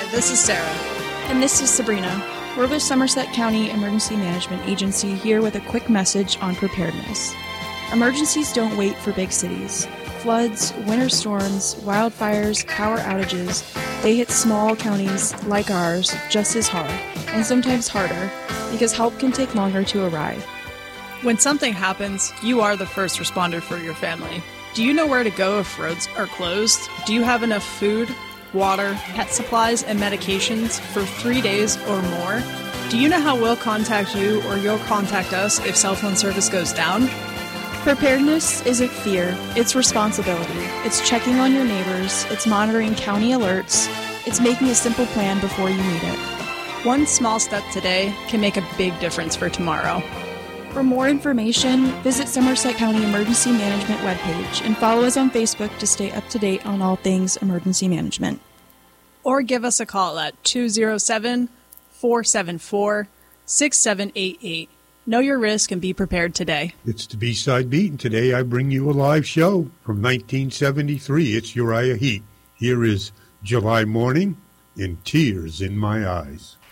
this is Sarah. And this is Sabrina. We're with Somerset County Emergency Management Agency here with a quick message on preparedness. Emergencies don't wait for big cities. Floods, winter storms, wildfires, power outages, they hit small counties like ours just as hard, and sometimes harder, because help can take longer to arrive. When something happens, you are the first responder for your family. Do you know where to go if roads are closed? Do you have enough food, water, pet supplies, and medications for 3 days or more? Do you know how we'll contact you or you'll contact us if cell phone service goes down? Preparedness isn't fear, it's responsibility. It's checking on your neighbors, it's monitoring county alerts, it's making a simple plan before you need it. One small step today can make a big difference for tomorrow. For more information, visit Somerset County Emergency Management webpage and follow us on Facebook to stay up to date on all things emergency management. Or give us a call at 207-474-6788. Know your risk and be prepared today. It's the B-Side Beat, and today I bring you a live show from 1973. It's Uriah Heep. Here is July Morning and Tears in My Eyes.